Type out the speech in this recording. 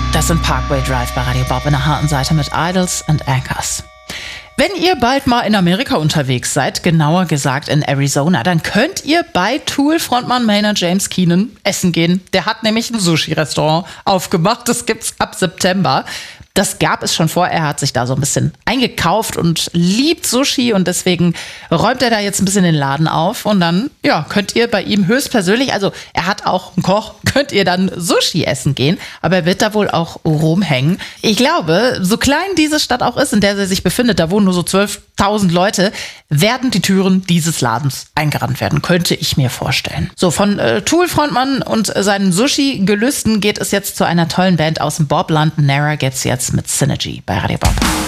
Das sind Parkway Drive bei Radio Bob in der harten Seite mit Idols and Anchors. Wenn ihr bald mal in Amerika unterwegs seid, genauer gesagt in Arizona, dann könnt ihr bei Tool-Frontmann Maynard James Keenan essen gehen. Der hat nämlich ein Sushi-Restaurant aufgemacht. Das gibt's ab September. Das gab es schon vor. Er hat sich da so ein bisschen eingekauft und liebt Sushi und deswegen räumt er da jetzt ein bisschen den Laden auf und dann, ja, könnt ihr bei ihm höchstpersönlich, also er hat auch einen Koch, könnt ihr dann Sushi essen gehen, aber er wird da wohl auch rumhängen. Ich glaube, so klein diese Stadt auch ist, in der sie sich befindet, da wohnen nur so 12.000 Leute, werden die Türen dieses Ladens eingerannt werden, könnte ich mir vorstellen. So, von Tool-Frontmann und seinen Sushi-Gelüsten geht es jetzt zu einer tollen Band aus dem Bobland. Nara geht's jetzt mit Synergy bei Radio Bob.